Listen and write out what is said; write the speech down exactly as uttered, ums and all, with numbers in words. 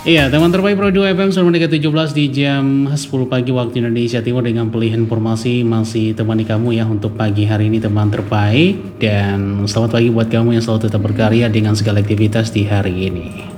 Iya, teman terbaik Pro dua F M sudah mendekati tujuh belas di jam sepuluh pagi waktu Indonesia Timur dengan pilihan informasi masih temani kamu ya untuk pagi hari ini teman terbaik. Dan selamat pagi buat kamu yang selalu tetap berkarya dengan segala aktivitas di hari ini.